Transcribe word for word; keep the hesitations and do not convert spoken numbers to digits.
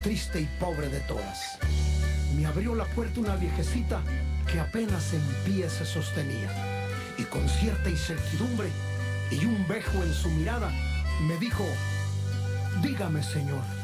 triste y pobre de todas. Me abrió la puerta una viejecita que apenas en pie se sostenía, y con cierta incertidumbre y un bejo en su mirada me dijo: dígame, señor,